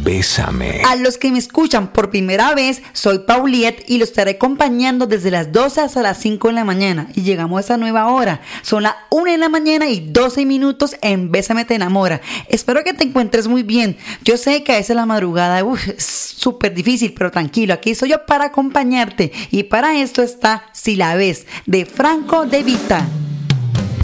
Bésame. A los que me escuchan por primera vez, soy Pauliet y los estaré acompañando desde las 12 hasta las 5 de la mañana. Y llegamos a esa nueva hora. Son las 1 de la mañana y 12 minutos en Bésame te enamora. Espero que te encuentres muy bien. Yo sé que a veces la madrugada es súper difícil, pero tranquilo, aquí estoy yo para acompañarte. Y para esto está Si la ves, de Franco De Vita.